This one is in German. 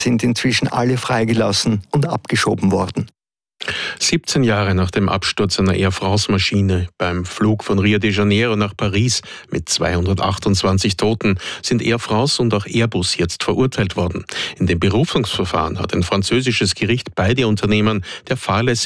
sind inzwischen alle freigelassen und abgeschoben worden. 17 Jahre nach dem Absturz einer Air France-Maschine beim Flug von Rio de Janeiro nach Paris mit 228 Toten sind Air France und auch Airbus jetzt verurteilt worden. In dem Berufungsverfahren hat ein französisches Gericht beide Unternehmen der fahrlässigen